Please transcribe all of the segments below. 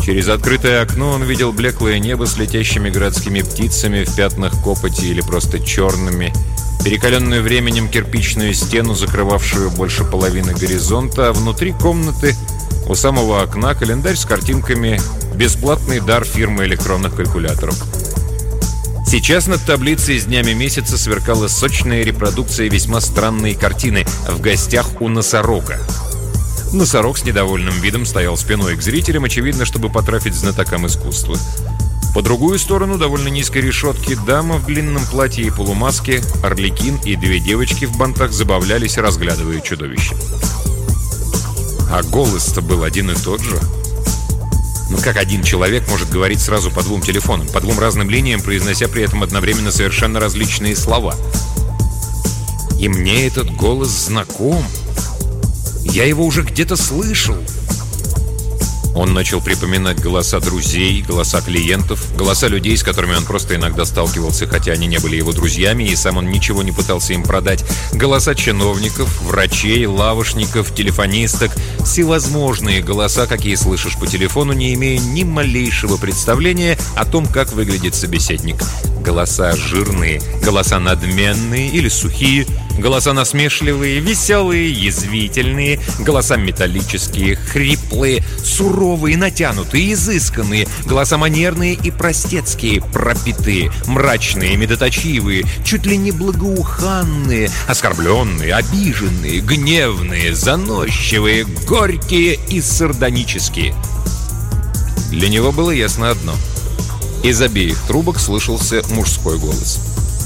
Через открытое окно он видел блеклое небо с летящими городскими птицами в пятнах копоти или просто черными, перекаленную временем кирпичную стену, закрывавшую больше половины горизонта, а внутри комнаты у самого окна календарь с картинками «Бесплатный дар фирмы электронных калькуляторов». Сейчас над таблицей с днями месяца сверкала сочная репродукция весьма странной картины «В гостях у носорога». Носорог с недовольным видом стоял спиной к зрителям, очевидно, чтобы потрафить знатокам искусства. По другую сторону довольно низкой решетки дама в длинном платье и полумаске, Арлекин и две девочки в бантах забавлялись, разглядывая чудовище. А голос-то был один и тот же. Ну как один человек может говорить сразу по двум телефонам, по двум разным линиям, произнося при этом одновременно совершенно различные слова? И мне этот голос знаком. Я его уже где-то слышал. Он начал припоминать голоса друзей, голоса клиентов, голоса людей, с которыми он просто иногда сталкивался, хотя они не были его друзьями, и сам он ничего не пытался им продать. Голоса чиновников, врачей, лавочников, телефонисток. Всевозможные голоса, какие слышишь по телефону, не имея ни малейшего представления о том, как выглядит собеседник. Голоса жирные, голоса надменные или сухие, голоса насмешливые, веселые, язвительные, голоса металлические, хриплые, суровые, натянутые, изысканные, голоса манерные и простецкие, пропитые, мрачные, медоточивые, чуть ли не благоуханные, оскорбленные, обиженные, гневные, заносчивые, горькие и сардонические. Для него было ясно одно. Из обеих трубок слышался мужской голос.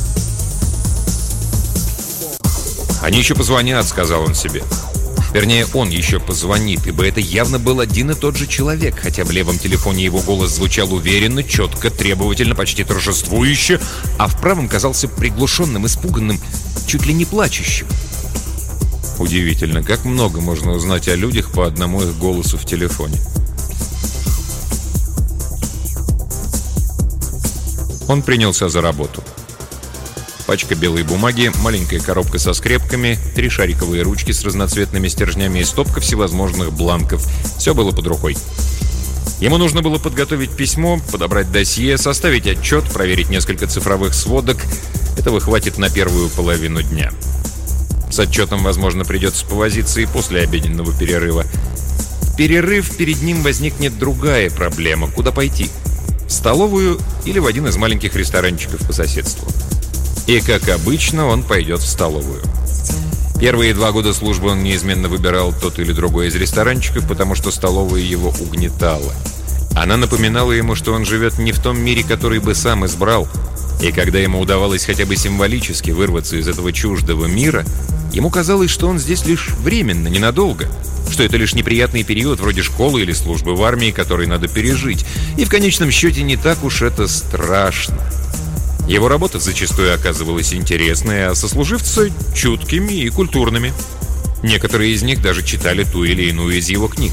«Они еще позвонят», — сказал он себе. Вернее, он еще позвонит, ибо это явно был один и тот же человек, хотя в левом телефоне его голос звучал уверенно, четко, требовательно, почти торжествующе, а в правом казался приглушенным, испуганным, чуть ли не плачущим. Удивительно, как много можно узнать о людях по одному их голосу в телефоне. Он принялся за работу. Пачка белой бумаги, маленькая коробка со скрепками, 3 шариковые ручки с разноцветными стержнями и стопка всевозможных бланков. Все было под рукой. Ему нужно было подготовить письмо, подобрать досье, составить отчет, проверить несколько цифровых сводок. Этого хватит на первую половину дня. С отчетом, возможно, придется повозиться и после обеденного перерыва. В перерыв перед ним возникнет другая проблема. Куда пойти? В столовую или в один из маленьких ресторанчиков по соседству. И, как обычно, он пойдет в столовую. Первые 2 года службы он неизменно выбирал тот или другой из ресторанчиков, потому что столовая его угнетала. Она напоминала ему, что он живет не в том мире, который бы сам избрал. И когда ему удавалось хотя бы символически вырваться из этого чуждого мира, ему казалось, что он здесь лишь временно, ненадолго. Что это лишь неприятный период вроде школы или службы в армии, который надо пережить. И в конечном счете не так уж это страшно. Его работа зачастую оказывалась интересной, а сослуживцы — чуткими и культурными. Некоторые из них даже читали ту или иную из его книг.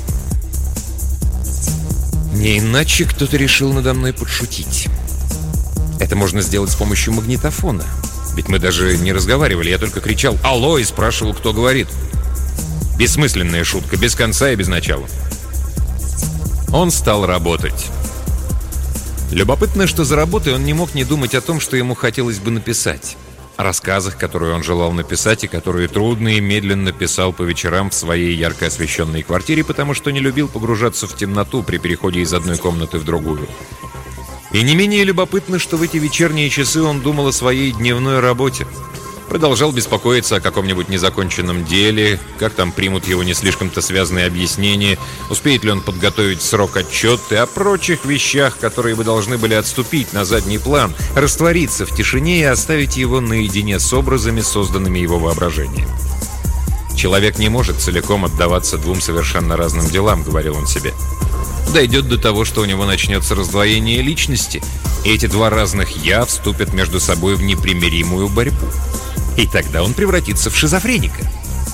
Не иначе кто-то решил надо мной подшутить. Это можно сделать с помощью магнитофона. Ведь мы даже не разговаривали, я только кричал «Алло!» и спрашивал, кто говорит. Бессмысленная шутка, без конца и без начала. Он стал работать. Любопытно, что за работой он не мог не думать о том, что ему хотелось бы написать. О рассказах, которые он желал написать и которые трудно и медленно писал по вечерам в своей ярко освещенной квартире, потому что не любил погружаться в темноту при переходе из одной комнаты в другую. И не менее любопытно, что в эти вечерние часы он думал о своей дневной работе. Продолжал беспокоиться о каком-нибудь незаконченном деле, как там примут его не слишком-то связанные объяснения, успеет ли он подготовить в срок отчет и о прочих вещах, которые бы должны были отступить на задний план, раствориться в тишине и оставить его наедине с образами, созданными его воображением. «Человек не может целиком отдаваться 2 совершенно разным делам», — говорил он себе. Дойдет до того, что у него начнется раздвоение личности, и эти 2 разных «я» вступят между собой в непримиримую борьбу. И тогда он превратится в шизофреника.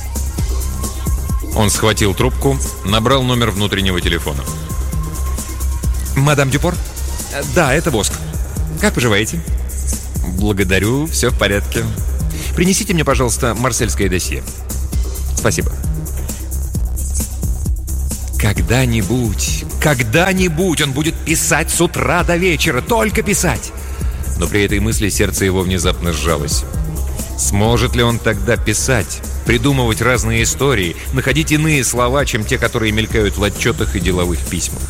Он схватил трубку, набрал номер внутреннего телефона. «Мадам Дюпор?» «Да, это Воск. Как поживаете?» «Благодарю, все в порядке. Принесите мне, пожалуйста, марсельское досье». «Спасибо». Когда-нибудь Когда-нибудь он будет писать с утра до вечера, только писать. Но при этой мысли сердце его внезапно сжалось. Сможет ли он тогда писать, придумывать разные истории, находить иные слова, чем те, которые мелькают в отчетах и деловых письмах?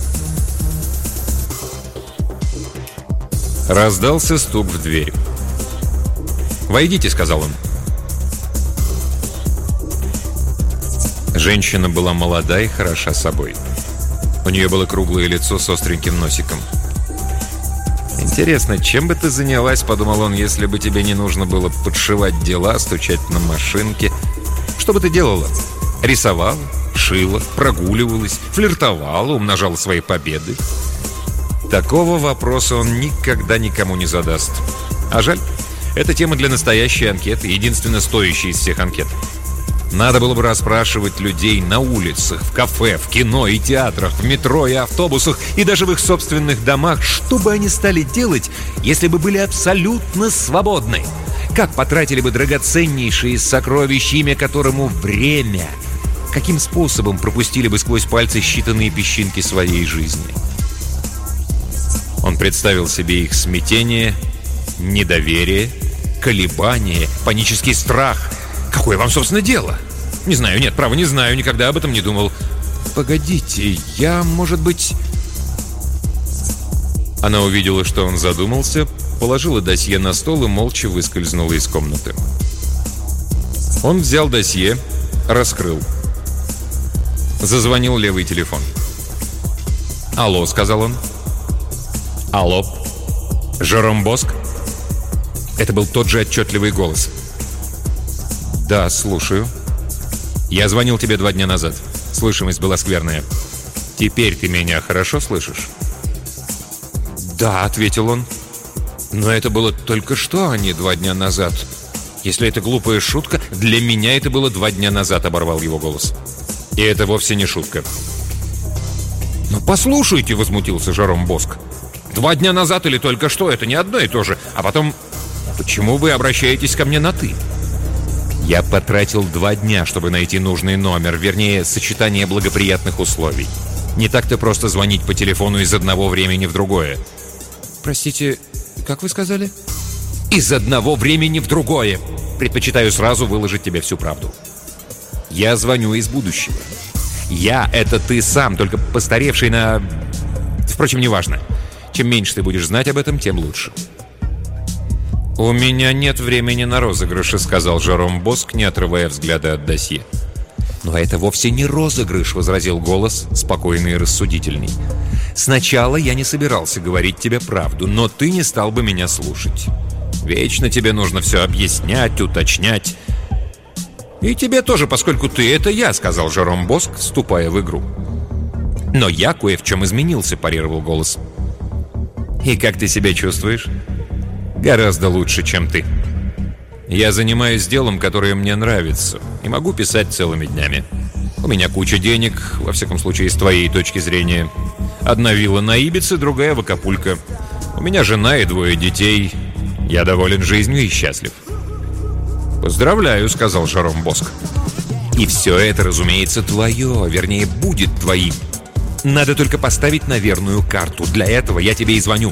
Раздался стук в дверь. «Войдите», — сказал он. Женщина была молода и хороша собой. У нее было круглое лицо с остреньким носиком. «Интересно, чем бы ты занялась, — подумал он, — если бы тебе не нужно было подшивать дела, стучать на машинке? Что бы ты делала? Рисовала, шила, прогуливалась, флиртовала, умножала свои победы?» Такого вопроса он никогда никому не задаст. А жаль, это тема для настоящей анкеты, единственно стоящая из всех анкет. Надо было бы расспрашивать людей на улицах, в кафе, в кино и театрах, в метро и автобусах, и даже в их собственных домах, что бы они стали делать, если бы были абсолютно свободны. Как потратили бы драгоценнейшие сокровища, имя которому время. Каким способом пропустили бы сквозь пальцы считанные песчинки своей жизни. Он представил себе их смятение, недоверие, колебание, панический страх. Какое вам, собственно, дело? Не знаю, нет, право, не знаю, никогда об этом не думал. Погодите, я, может быть... Она увидела, что он задумался, положила досье на стол и молча выскользнула из комнаты. Он взял досье, раскрыл. Зазвонил левый телефон. «Алло», — сказал он. «Алло, Жером Боск?» Это был тот же отчетливый голос. «Да, слушаю. Я звонил тебе 2 дня назад. Слышимость была скверная. Теперь ты меня хорошо слышишь?» «Да», — ответил он. «Но это было только что, а не 2 дня назад. Если это глупая шутка, для меня это было 2 дня назад», — оборвал его голос. «И это вовсе не шутка». «Ну, послушайте», — возмутился Жером Боск. 2 дня назад или только что — это не одно и то же. А потом, почему вы обращаетесь ко мне на «ты»? Я потратил 2 дня, чтобы найти нужный номер, вернее, сочетание благоприятных условий. Не так-то просто звонить по телефону из одного времени в другое. Простите, как вы сказали? Из одного времени в другое. Предпочитаю сразу выложить тебе всю правду. Я звоню из будущего. Я — это ты сам, только постаревший на... Впрочем, неважно. Чем меньше ты будешь знать об этом, тем лучше. «У меня нет времени на розыгрыши», — сказал Жером Боск, не отрывая взгляда от досье. «Но это вовсе не розыгрыш», — возразил голос, спокойный и рассудительный. «Сначала я не собирался говорить тебе правду, но ты не стал бы меня слушать. Вечно тебе нужно все объяснять, уточнять. И тебе тоже, поскольку ты — это я», — сказал Жером Боск, вступая в игру. «Но я кое в чем изменился», — парировал голос. «И как ты себя чувствуешь?» «Гораздо лучше, чем ты. Я занимаюсь делом, которое мне нравится, и могу писать целыми днями. У меня куча денег, во всяком случае, с твоей точки зрения. Одна вилла на Ибице, другая в Акапулько. У меня жена и 2 детей. Я доволен жизнью и счастлив». «Поздравляю», — сказал Жером Боск. «И все это, разумеется, твое, вернее, будет твоим. Надо только поставить на верную карту. Для этого я тебе и звоню».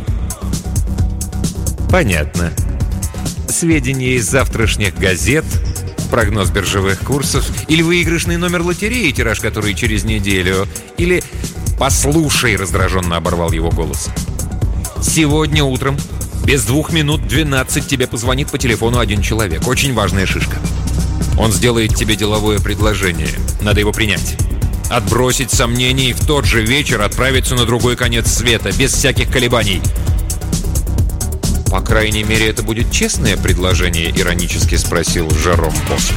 «Понятно. Сведения из завтрашних газет, прогноз биржевых курсов, или выигрышный номер лотереи, тираж который через неделю, или...» «Послушай», — раздраженно оборвал его голос. «Сегодня утром, без 2 минут 12, тебе позвонит по телефону 1 человек. Очень важная шишка. Он сделает тебе деловое предложение. Надо его принять. Отбросить сомнения и в тот же вечер отправиться на другой конец света, без всяких колебаний». «По крайней мере, это будет честное предложение?» — иронически спросил Жером Боск.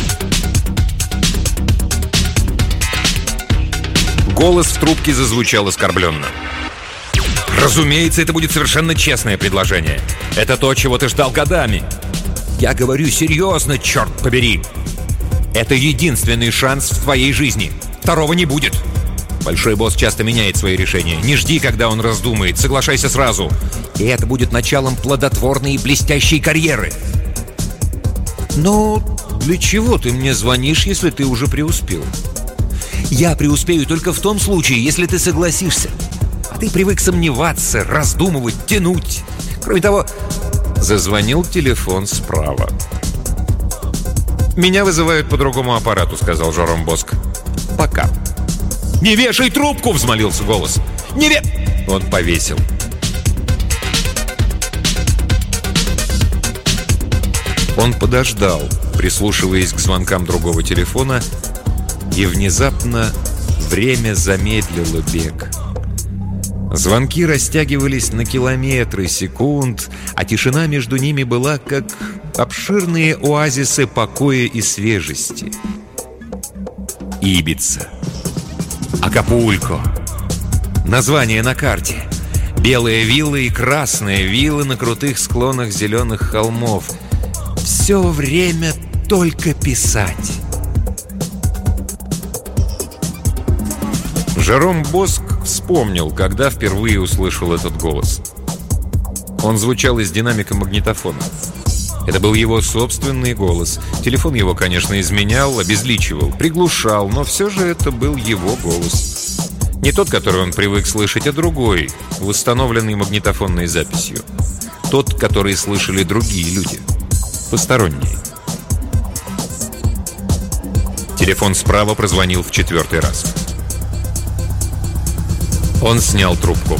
Голос в трубке зазвучал оскорбленно. «Разумеется, это будет совершенно честное предложение. Это то, чего ты ждал годами. Я говорю серьезно, черт побери. Это единственный шанс в твоей жизни. Второго не будет. Большой босс часто меняет свои решения. Не жди, когда он раздумает. Соглашайся сразу. И это будет началом плодотворной и блестящей карьеры». «Ну, для чего ты мне звонишь, если ты уже преуспел?» Я преуспею только в том случае, если ты согласишься. А ты привык сомневаться, раздумывать, тянуть. Кроме того, зазвонил телефон справа. «Меня вызывают по другому аппарату», — сказал Жером Боск. «Пока». «Не вешай трубку!» — взмолился голос. Он повесил. Он подождал, прислушиваясь к звонкам другого телефона, и внезапно время замедлило бег. Звонки растягивались на километры секунд, а тишина между ними была как обширные оазисы покоя и свежести. Ибица, Акапулько, название на карте, белые виллы и красные виллы на крутых склонах зеленых холмов. Все время только писать. Жером Боск вспомнил, когда впервые услышал этот голос. Он звучал из динамика магнитофона. Это был его собственный голос. Телефон его, конечно, изменял, обезличивал, приглушал, но все же это был его голос. Не тот, который он привык слышать, а другой, восстановленный магнитофонной записью. Тот, который слышали другие люди. Посторонние. Телефон справа прозвонил в 4-й раз. Он снял трубку.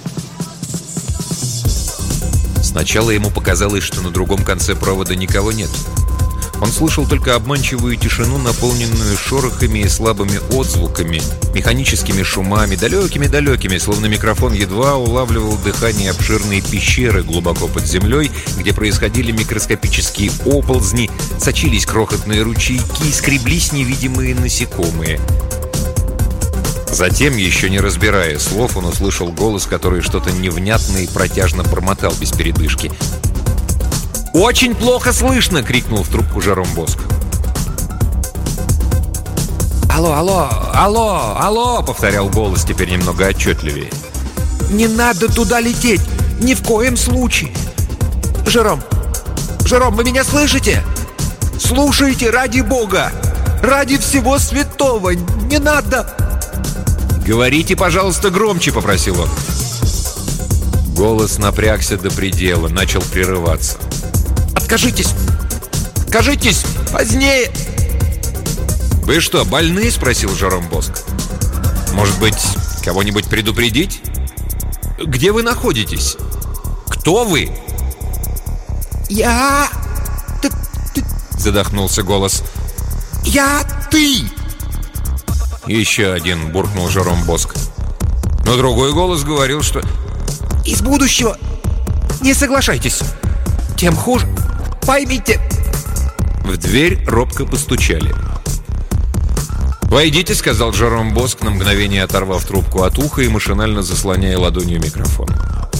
Сначала ему показалось, что на другом конце провода никого нет. Он слышал только обманчивую тишину, наполненную шорохами и слабыми отзвуками, механическими шумами, далекими-далекими, словно микрофон едва улавливал дыхание обширной пещеры глубоко под землей, где происходили микроскопические оползни, сочились крохотные ручейки и скреблись невидимые насекомые. Затем, еще не разбирая слов, он услышал голос, который что-то невнятно и протяжно бормотал без передышки. «Очень плохо слышно!» — крикнул в трубку Жером Боск. «Алло, алло, алло, алло!» — повторял голос теперь немного отчетливее. «Не надо туда лететь! Ни в коем случае! Жером! Жером, вы меня слышите? Слушайте, ради Бога! Ради всего святого! Не надо!» «Говорите, пожалуйста, громче!» — попросил он. Голос напрягся до предела, начал прерываться. «Откажитесь! Откажитесь! Позднее!» «Вы что, больны?» — спросил Жером Боск. «Может быть, кого-нибудь предупредить? Где вы находитесь? Кто вы?» «Я... ты... задохнулся голос. Ты!» «Еще один!» — буркнул Жером Боск. Но другой голос говорил, что... «Из будущего! Не соглашайтесь! Тем хуже! Поймите!» В дверь робко постучали. «Войдите», — сказал Жером Боск, на мгновение оторвав трубку от уха и машинально заслоняя ладонью микрофон.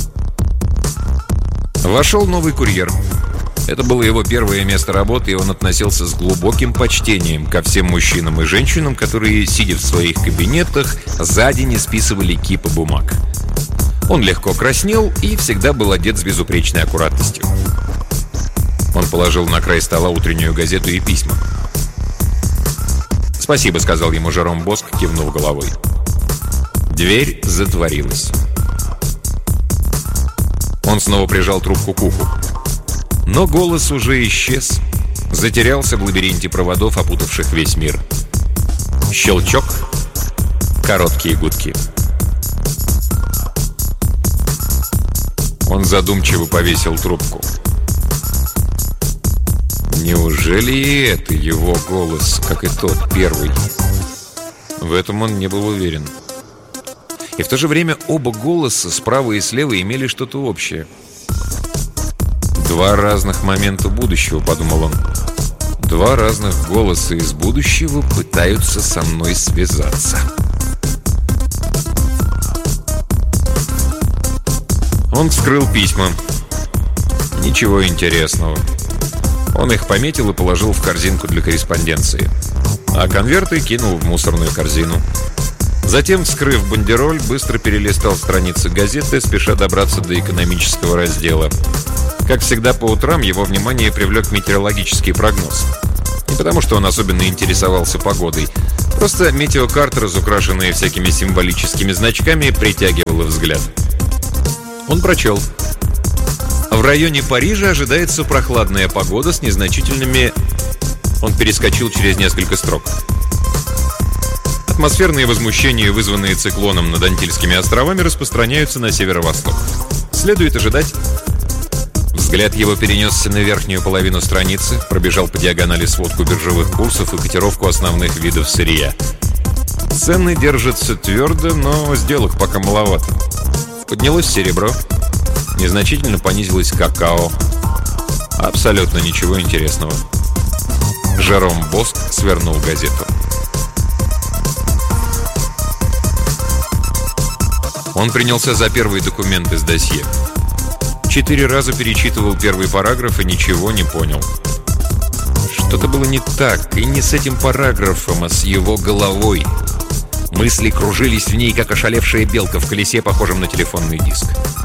Вошел новый курьер. Это было его первое место работы, и он относился с глубоким почтением ко всем мужчинам и женщинам, которые, сидя в своих кабинетах, за день исписывали кипы бумаг. Он легко краснел и всегда был одет с безупречной аккуратностью. Он положил на край стола утреннюю газету и письма. «Спасибо», — сказал ему Жером Боск, кивнув головой. Дверь затворилась. Он снова прижал трубку к уху. Но голос уже исчез, затерялся в лабиринте проводов, опутавших весь мир. Щелчок, короткие гудки. Он задумчиво повесил трубку. Неужели и это его голос, как и тот первый? В этом он не был уверен. И в то же время оба голоса, справа и слева, имели что-то общее. «Два разных момента будущего», — подумал он. «Два разных голоса из будущего пытаются со мной связаться». Он вскрыл письма. Ничего интересного. Он их пометил и положил в корзинку для корреспонденции. А конверты кинул в мусорную корзину. Затем, вскрыв бандероль, быстро перелистал страницы газеты, спеша добраться до экономического раздела. Как всегда по утрам, его внимание привлек метеорологический прогноз. Не потому, что он особенно интересовался погодой. Просто метеокарта, разукрашенная всякими символическими значками, притягивала взгляд. Он прочел. В районе Парижа ожидается прохладная погода с незначительными... Он перескочил через несколько строк. Атмосферные возмущения, вызванные циклоном над Антильскими островами, распространяются на северо-восток. Следует ожидать... Взгляд его перенесся на верхнюю половину страницы, пробежал по диагонали сводку биржевых курсов и котировку основных видов сырья. Цены держатся твердо, но сделок пока маловато. Поднялось серебро, незначительно понизилось какао. Абсолютно ничего интересного. Жером Боск свернул газету. Он принялся за первый документ из досье. 4 раза перечитывал первый параграф и ничего не понял. Что-то было не так, и не с этим параграфом, а с его головой. Мысли кружились в ней, как ошалевшая белка в колесе, похожем на телефонный диск.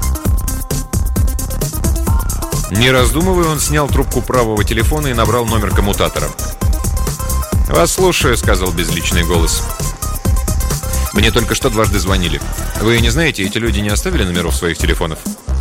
Не раздумывая, он снял трубку правого телефона и набрал номер коммутатора. «Вас слушаю», — сказал безличный голос. «Мне только что дважды звонили. Вы не знаете, эти люди не оставили номеров своих телефонов?»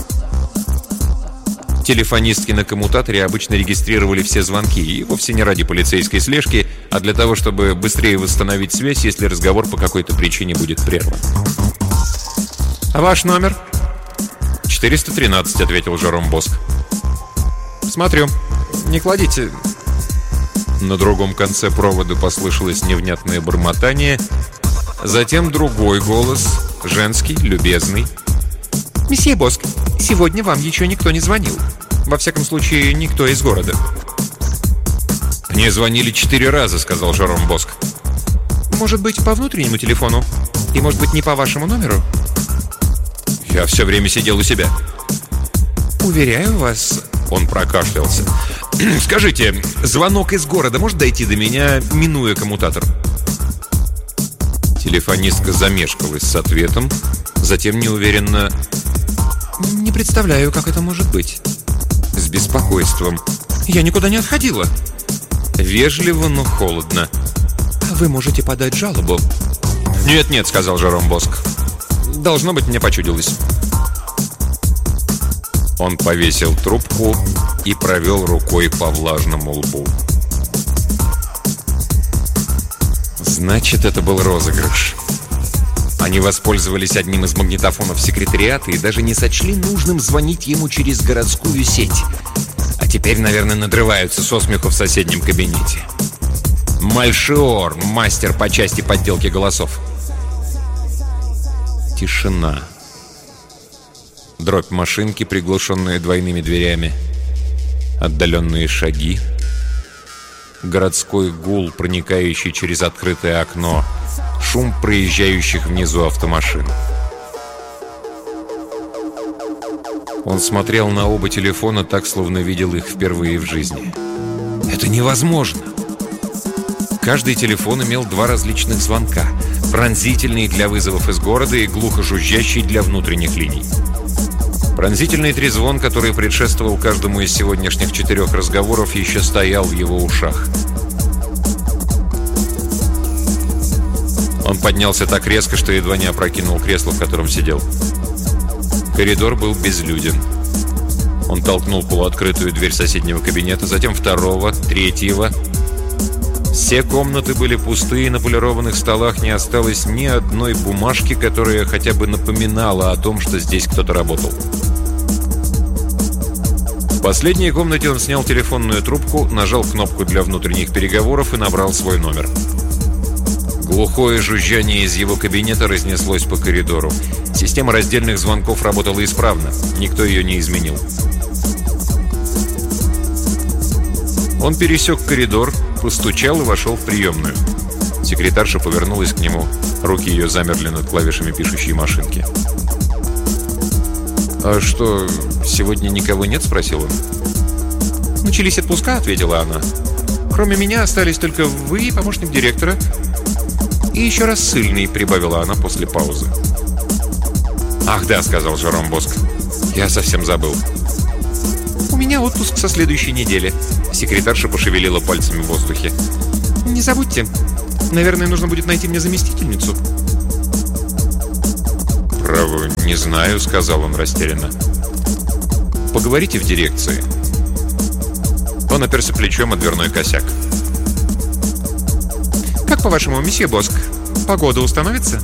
Телефонистки на коммутаторе обычно регистрировали все звонки, и вовсе не ради полицейской слежки, а для того, чтобы быстрее восстановить связь, если разговор по какой-то причине будет прерван. «А ваш номер?» «413», — ответил Жером Боск. «Смотрю. Не кладите». На другом конце провода послышалось невнятное бормотание, затем другой голос, женский, любезный. «Месье Боск, сегодня вам еще никто не звонил. Во всяком случае, никто из города». «Мне звонили 4 раза», — сказал Жером Боск. «Может быть, по внутреннему телефону? И, может быть, не по вашему номеру?» «Я все время сидел у себя». «Уверяю вас...» — он прокашлялся. «Скажите, звонок из города может дойти до меня, минуя коммутатор?» Телефонистка замешкалась с ответом, затем неуверенно... «Не представляю, как это может быть». С беспокойством. «Я никуда не отходила». Вежливо, но холодно. «Вы можете подать жалобу». «Нет-нет», — сказал Жером Боск. «Должно быть, мне почудилось». Он повесил трубку и провел рукой по влажному лбу. Значит, это был розыгрыш. Они воспользовались одним из магнитофонов секретариата и даже не сочли нужным звонить ему через городскую сеть. А теперь, наверное, надрываются со смеху в соседнем кабинете. Мальшиор, мастер по части подделки голосов. Тишина. Дробь машинки, приглушенная двойными дверями. Отдаленные шаги. Городской гул, проникающий через открытое окно. Шум проезжающих внизу автомашин. Он смотрел на оба телефона так, словно видел их впервые в жизни. Это невозможно! Каждый телефон имел 2 различных звонка. Пронзительный для вызовов из города и глухо жужжащий для внутренних линий. Пронзительный трезвон, который предшествовал каждому из сегодняшних 4 разговоров, еще стоял в его ушах. Он поднялся так резко, что едва не опрокинул кресло, в котором сидел. Коридор был безлюден. Он толкнул полуоткрытую дверь соседнего кабинета, затем 2-го, 3-го. Все комнаты были пустые, на полированных столах не осталось ни одной бумажки, которая хотя бы напоминала о том, что здесь кто-то работал. В последней комнате он снял телефонную трубку, нажал кнопку для внутренних переговоров и набрал свой номер. Глухое жужжание из его кабинета разнеслось по коридору. Система раздельных звонков работала исправно. Никто ее не изменил. Он пересек коридор, постучал и вошел в приемную. Секретарша повернулась к нему. Руки ее замерли над клавишами пишущей машинки. «А что, сегодня никого нет?» — спросил он. «Начались отпуска», — ответила она. «Кроме меня остались только вы и помощник директора. И еще раз ссыльный», — прибавила она после паузы. «Ах да», — сказал Жером Боск. «Я совсем забыл. У меня отпуск со следующей недели. Секретарша пошевелила пальцами в воздухе. «Не забудьте. Наверное, нужно будет найти мне заместительницу». «Право, не знаю», — сказал он растерянно. «Поговорите в дирекции». Он оперся плечом о дверной косяк. «Как по-вашему, месье Боск, погода установится?»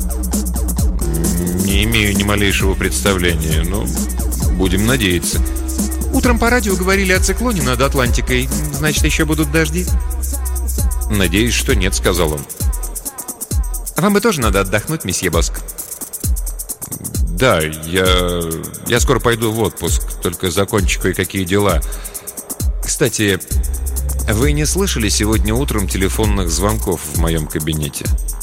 «Не имею ни малейшего представления, но будем надеяться». «Утром по радио говорили о циклоне над Атлантикой. Значит, еще будут дожди?» «Надеюсь, что нет», — сказал он. «Вам бы тоже надо отдохнуть, месье Боск». «Да, я скоро пойду в отпуск, только закончу кое-какие дела. Кстати, вы не слышали сегодня утром телефонных звонков в моем кабинете?»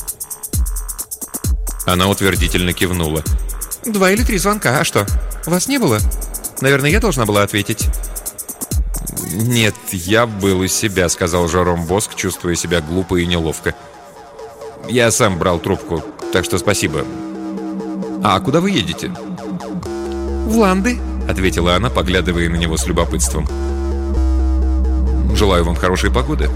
Она утвердительно кивнула. 2 или 3 звонка. А что, вас не было? Наверное, я должна была ответить». «Нет, я был у себя», — сказал Жером Боск, чувствуя себя глупо и неловко. «Я сам брал трубку, так что спасибо. А куда вы едете?» «В Ланды», — ответила она, поглядывая на него с любопытством. «Желаю вам хорошей погоды».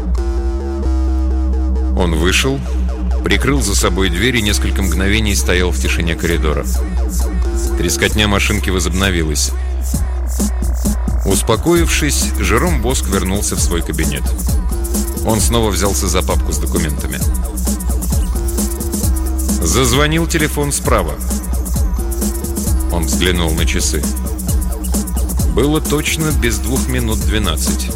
Он вышел, прикрыл за собой дверь и несколько мгновений стоял в тишине коридора. Трескотня машинки возобновилась. Успокоившись, Жером Боск вернулся в свой кабинет. Он снова взялся за папку с документами. Зазвонил телефон справа. Он взглянул на часы. Было точно без 2 минут 12.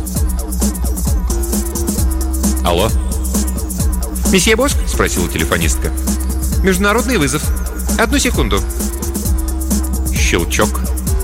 «Алло?» «Месье Боск?» — спросила телефонистка. «Международный вызов. 1 секунду». Щелчок.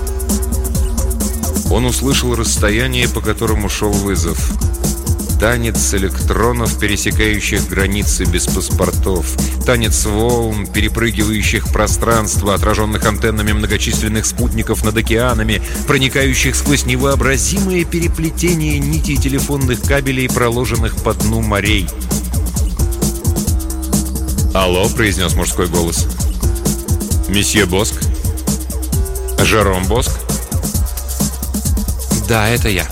Он услышал расстояние, по которому шел вызов. Танец электронов, пересекающих границы без паспортов. Танец волн, перепрыгивающих пространство, отраженных антеннами многочисленных спутников над океанами, проникающих сквозь невообразимые переплетения нитей телефонных кабелей, проложенных по дну морей. «Алло», — произнес мужской голос. «Месье Боск? Жером Боск?» «Да, это я».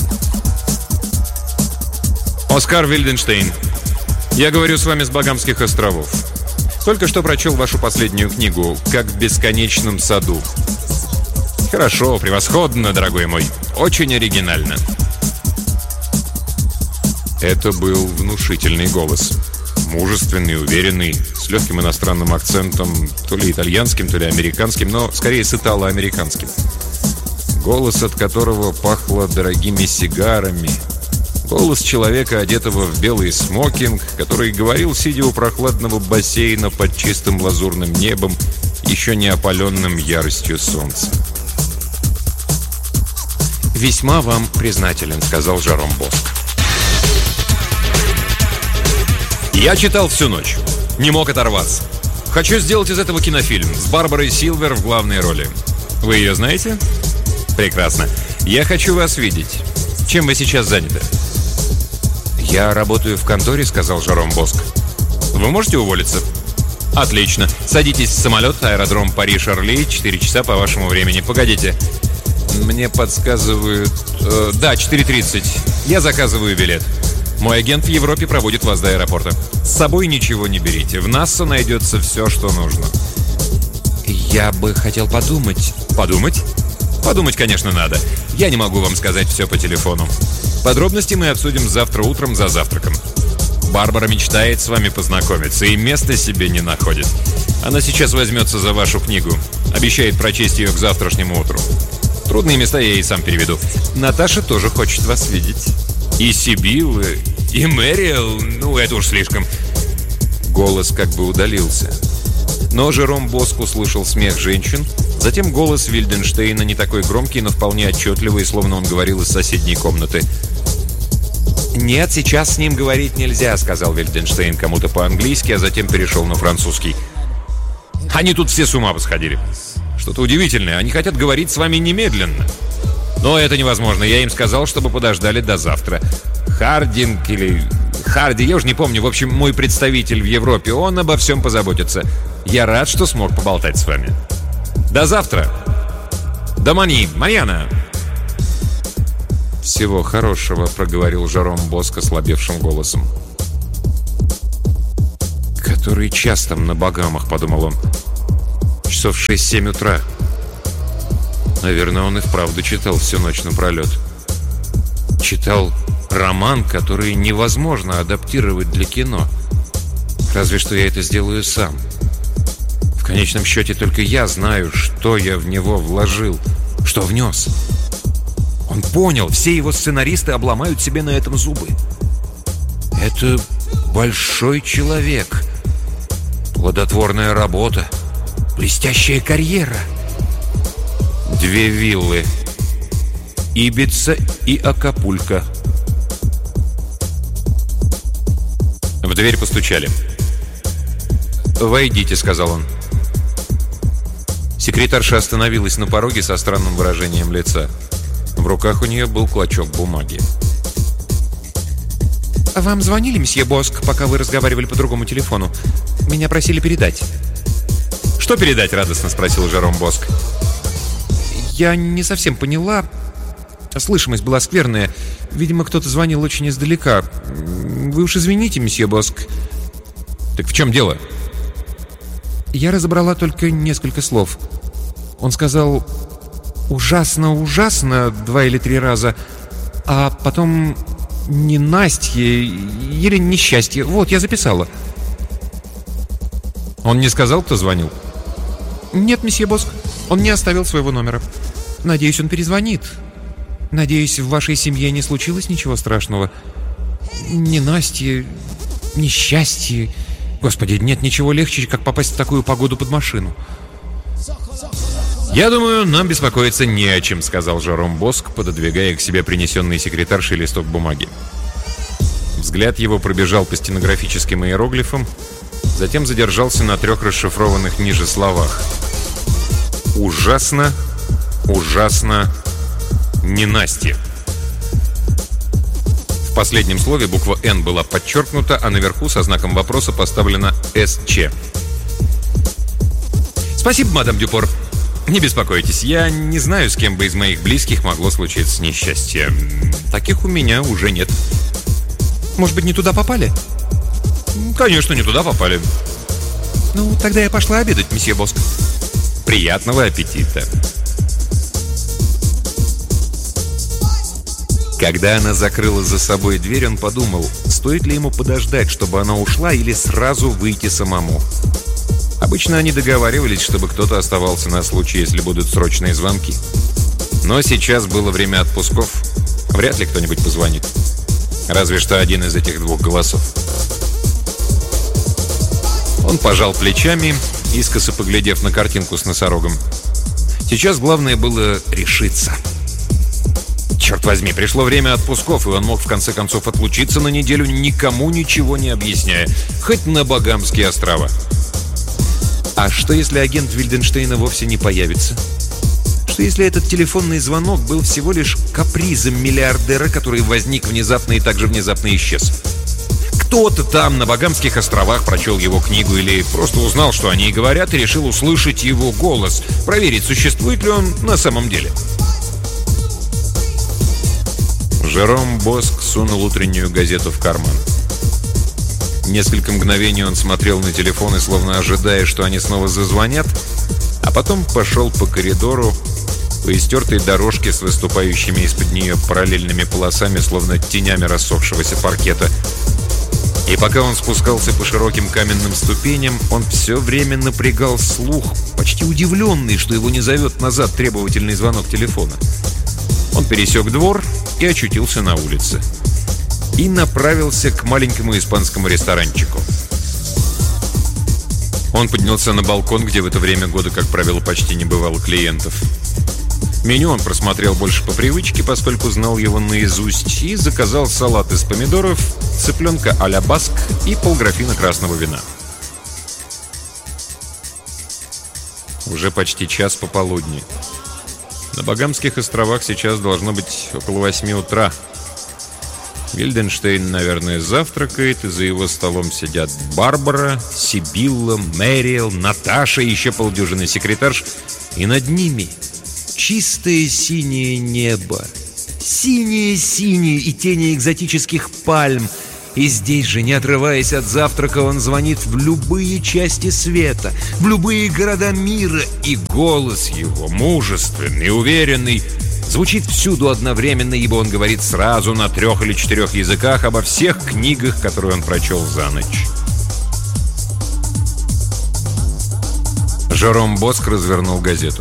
«Оскар Вильденштейн. Я говорю с вами с Багамских островов. Только что прочел вашу последнюю книгу «Как в бесконечном саду». Хорошо, превосходно, дорогой мой. Очень оригинально». Это был внушительный голос. Мужественный, уверенный, с легким иностранным акцентом, то ли итальянским, то ли американским, но скорее с итало-американским. Голос, от которого пахло дорогими сигарами. Голос человека, одетого в белый смокинг, который говорил, сидя у прохладного бассейна под чистым лазурным небом, еще не опаленным яростью солнца. «Весьма вам признателен», — сказал Жером Боск. Я читал всю ночь. Не мог оторваться. Хочу сделать из этого кинофильм с Барбарой Силвер в главной роли. Вы ее знаете? Прекрасно. Я хочу вас видеть. Чем вы сейчас заняты? «Я работаю в конторе», — сказал Жером Боск. Вы можете уволиться? Отлично. Садитесь в самолет, аэродром Париж-Орли, 4 часа по вашему времени. Погодите. Мне подсказывают... да, 4:30. Я заказываю билет. Мой агент в Европе проводит вас до аэропорта. С собой ничего не берите. В НАСА найдется все, что нужно. «Я бы хотел подумать». Подумать? Подумать, конечно, надо. Я не могу вам сказать все по телефону. Подробности мы обсудим завтра утром за завтраком. Барбара мечтает с вами познакомиться и места себе не находит. Она сейчас возьмется за вашу книгу. Обещает прочесть ее к завтрашнему утру. Трудные места я ей сам переведу. Наташа тоже хочет вас видеть. И Сибил, и Мэриэл. Ну, это уж слишком. Голос как бы удалился. Но Жером Боск услышал смех женщин. Затем голос Вильденштейна, не такой громкий, но вполне отчетливый, словно он говорил из соседней комнаты. «Нет, сейчас с ним говорить нельзя», — сказал Вильденштейн кому-то по-английски, а затем перешел на французский. Они тут все с ума посходили. Что-то удивительное, они хотят говорить с вами немедленно. Но это невозможно, я им сказал, чтобы подождали до завтра. Хардинг или... Харди, я уже не помню, в общем, мой представитель в Европе, он обо всем позаботится. Я рад, что смог поболтать с вами. До завтра. Домани, Марьяна. «Всего хорошего», — проговорил Жером Боск ослабевшим голосом. «Который час там на Багамах», — подумал он. «Часов 6-7 утра. Наверное, он и вправду читал всю ночь напролет. Читал роман, который невозможно адаптировать для кино. Разве что я это сделаю сам. В конечном счете только я знаю, что я в него вложил, что внес». Он понял, все его сценаристы обломают себе на этом зубы. Это большой человек. Плодотворная работа. Блестящая карьера. 2 виллы. Ибица и Акапулько. В дверь постучали. «Войдите», — сказал он. Секретарша остановилась на пороге со странным выражением лица. В руках у нее был клочок бумаги. «Вам звонили, месье Боск, пока вы разговаривали по другому телефону? Меня просили передать». «Что передать?» — радостно спросил Жером Боск. «Я не совсем поняла. Слышимость была скверная. Видимо, кто-то звонил очень издалека. Вы уж извините, месье Боск». «Так в чем дело?» Я разобрала только несколько слов. Он сказал «ужасно, ужасно» 2 или 3 раза, а потом «ненастье» или «несчастье». Вот, я записала. Он не сказал, кто звонил? Нет, месье Боск, он не оставил своего номера. Надеюсь, он перезвонит. Надеюсь, в вашей семье не случилось ничего страшного. Ненастье, несчастье. Господи, нет ничего легче, как попасть в такую погоду под машину. «Я думаю, нам беспокоиться не о чем», — сказал Жером Боск, пододвигая к себе принесенный секретаршей листок бумаги. Взгляд его пробежал по стенографическим иероглифам, затем задержался на 3 расшифрованных ниже словах. «Ужасно, ужасно, ненастье». В последнем слове буква «Н» была подчеркнута, а наверху со знаком вопроса поставлена «СЧ». «Спасибо, мадам Дюпор. Не беспокойтесь, я не знаю, с кем бы из моих близких могло случиться несчастье. Таких у меня уже нет». «Может быть, не туда попали?» «Конечно, не туда попали». «Ну, тогда я пошла обедать, месье Боск». «Приятного аппетита». Когда она закрыла за собой дверь, он подумал, стоит ли ему подождать, чтобы она ушла, или сразу выйти самому. Обычно они договаривались, чтобы кто-то оставался на случай, если будут срочные звонки. Но сейчас было время отпусков. Вряд ли кто-нибудь позвонит. Разве что один из этих 2 голосов. Он пожал плечами, искоса поглядев на картинку с носорогом. Сейчас главное было решиться. Черт возьми, пришло время отпусков, и он мог в конце концов отлучиться на неделю, никому ничего не объясняя. Хоть на Багамские острова. А что, если агент Вильденштейна вовсе не появится? Что, если этот телефонный звонок был всего лишь капризом миллиардера, который возник внезапно и также внезапно исчез? Кто-то там, на Багамских островах, прочел его книгу или просто узнал, что они и говорят, и решил услышать его голос, проверить, существует ли он на самом деле. Жером Боск сунул утреннюю газету в карман. Несколько мгновений он смотрел на телефон и словно ожидая, что они снова зазвонят, а потом пошел по коридору, по истертой дорожке с выступающими из-под нее параллельными полосами, словно тенями рассохшегося паркета. И пока он спускался по широким каменным ступеням, он все время напрягал слух, почти удивленный, что его не зовет назад требовательный звонок телефона. Он пересек двор и очутился на улице. И направился к маленькому испанскому ресторанчику. Он поднялся на балкон, где в это время года, как правило, почти не бывало клиентов. Меню он просмотрел больше по привычке, поскольку знал его наизусть, и заказал салат из помидоров, цыпленка а-ля баск и полграфина красного вина. Уже почти час пополудни. На Багамских островах сейчас должно быть около 8 утра. Вильденштейн, наверное, завтракает, и за его столом сидят Барбара, Сибилла, Мэриэл, Наташа и еще полдюжины секретарш. И над ними чистое синее небо, Синие-синие и тени экзотических пальм. И здесь же, не отрываясь от завтрака, он звонит в любые части света, в любые города мира. И голос его, мужественный, уверенный, звучит всюду одновременно, ибо он говорит сразу на 3 или 4 языках обо всех книгах, которые он прочел за ночь. Жером Боск развернул газету.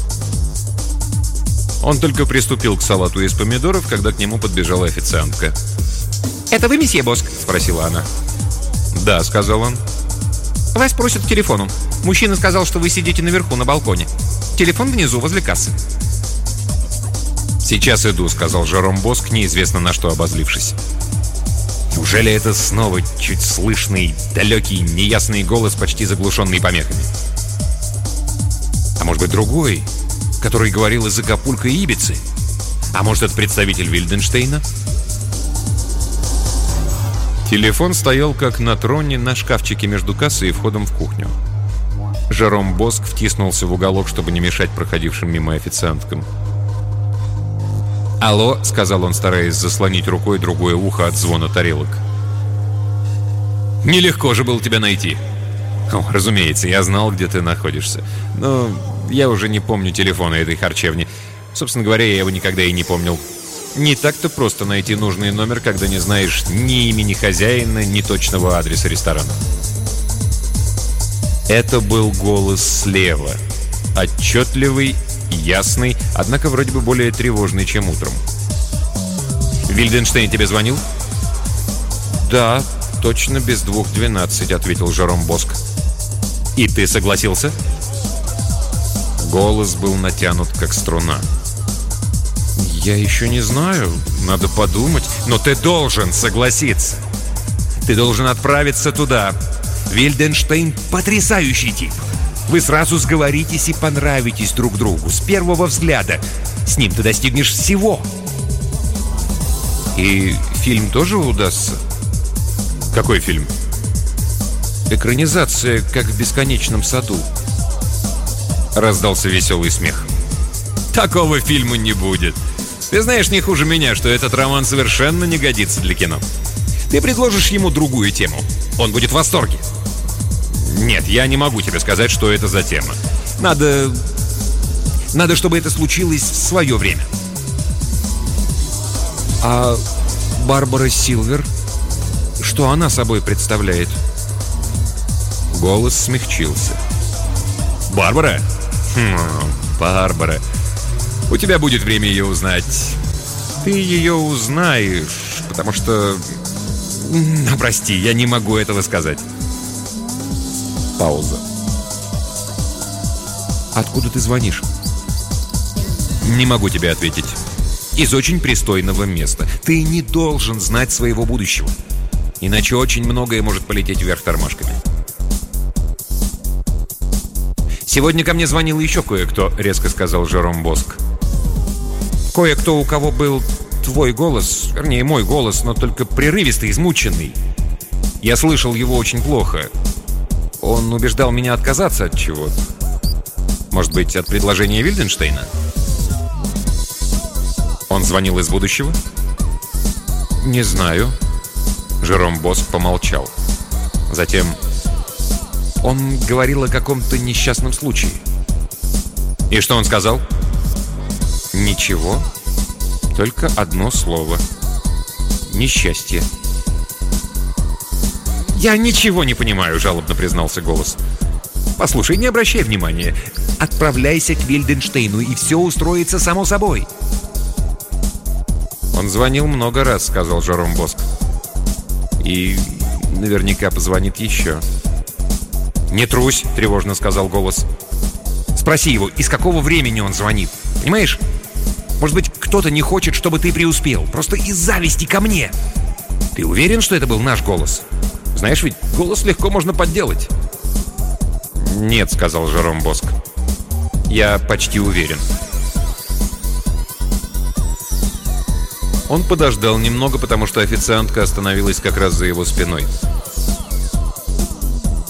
Он только приступил к салату из помидоров, когда к нему подбежала официантка. «Это вы, месье Боск?» — спросила она. «Да», — сказал он. «Вас просят к телефону. Мужчина сказал, что вы сидите наверху на балконе. Телефон внизу, возле кассы». «Сейчас иду», — сказал Жером Боск, неизвестно на что обозлившись. Неужели это снова чуть слышный, далекий, неясный голос, почти заглушенный помехами? А может быть, другой, который говорил из Акапулько и Ибицы? А может, это представитель Вильденштейна? Телефон стоял как на троне на шкафчике между кассой и входом в кухню. Жером Боск втиснулся в уголок, чтобы не мешать проходившим мимо официанткам. «Алло», — сказал он, стараясь заслонить рукой другое ухо от звона тарелок. «Нелегко же было тебя найти». «О, разумеется, я знал, где ты находишься. Но я уже не помню телефона этой харчевни. Собственно говоря, я его никогда и не помнил. Не так-то просто найти нужный номер, когда не знаешь ни имени хозяина, ни точного адреса ресторана». Это был голос слева. Отчетливый, ясный, однако вроде бы более тревожный, чем утром. «Вильденштейн тебе звонил?» «Да, точно без 2:12», — ответил Жером Боск. «И ты согласился?» Голос был натянут, как струна. «Я еще не знаю. Надо подумать. Но ты должен согласиться. Ты должен отправиться туда. Вильденштейн — потрясающий тип. Вы сразу сговоритесь и понравитесь друг другу с первого взгляда. С ним ты достигнешь всего». «И фильм тоже удастся?» «Какой фильм?» «Экранизация, как в «Бесконечном саду». Раздался веселый смех. «Такого фильма не будет. Ты знаешь не хуже меня, что этот роман совершенно не годится для кино. Ты предложишь ему другую тему. Он будет в восторге». «Нет, я не могу тебе сказать, что это за тема. Надо, чтобы это случилось в свое время». «А Барбара Силвер? Что она собой представляет?» Голос смягчился. «Барбара? Барбара. У тебя будет время ее узнать. Ты ее узнаешь, потому что... Прости, я не могу этого сказать». Пауза. «Откуда ты звонишь?» «Не могу тебе ответить. Из очень пристойного места. Ты не должен знать своего будущего. Иначе очень многое может полететь вверх тормашками». «Сегодня ко мне звонил еще кое-кто», — резко сказал Жером Боск. «Кое-кто, у кого был твой голос, вернее, мой голос, но только прерывистый, измученный. Я слышал его очень плохо. Он убеждал меня отказаться от чего-то. Может быть, от предложения Вильденштейна?» «Он звонил из будущего?» «Не знаю». Жером Боск помолчал. Затем... «Он говорил о каком-то несчастном случае». «И что он сказал?» «Ничего. Только одно слово. Несчастье». «Я ничего не понимаю», — жалобно признался голос. «Послушай, не обращай внимания. Отправляйся к Вильденштейну, и все устроится само собой». «Он звонил много раз», — сказал Жером Боск. «И наверняка позвонит еще». «Не трусь», — тревожно сказал голос. «Спроси его, из какого времени он звонит. Понимаешь? Может быть, кто-то не хочет, чтобы ты преуспел. Просто из зависти ко мне. Ты уверен, что это был наш голос? Знаешь, ведь голос легко можно подделать». «Нет», — сказал Жером Боск. «Я почти уверен». Он подождал немного, потому что официантка остановилась как раз за его спиной.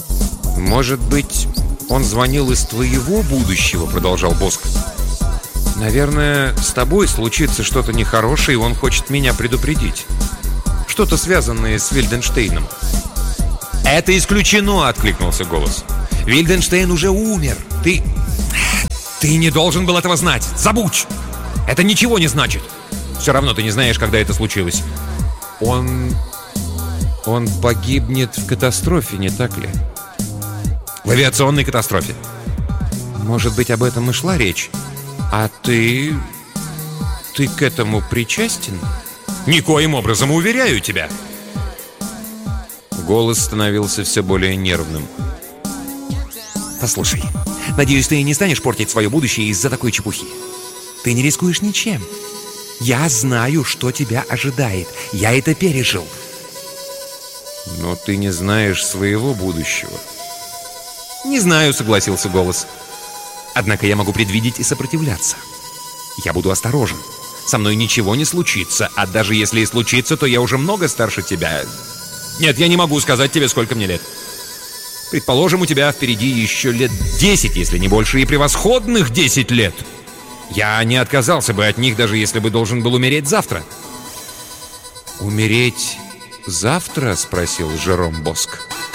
«Может быть, он звонил из твоего будущего?» — продолжал Боск. Наверное, с тобой случится что-то нехорошее, и он хочет меня предупредить. Что-то связанное с Вильденштейном. «Это исключено!» — откликнулся голос. «Вильденштейн уже умер. Ты не должен был этого знать. Забудь! Это ничего не значит. Все равно ты не знаешь, когда это случилось». Он погибнет в катастрофе, не так ли? В авиационной катастрофе. Может быть, об этом и шла речь. А ты к этому причастен? Никоим образом, уверяю тебя. Голос становился все более нервным. Послушай, надеюсь, ты не станешь портить свое будущее из-за такой чепухи. Ты не рискуешь ничем. Я знаю, что тебя ожидает. Я это пережил. Но ты не знаешь своего будущего. Не знаю, согласился голос. Однако я могу предвидеть и сопротивляться. Я буду осторожен. Со мной ничего не случится, а даже если и случится, то я уже много старше тебя. Нет, я не могу сказать тебе, сколько мне лет. Предположим, у тебя впереди еще лет 10, если не больше, и превосходных 10 лет. Я не отказался бы от них, даже если бы должен был умереть завтра. «Умереть завтра?» — спросил Жером Боск.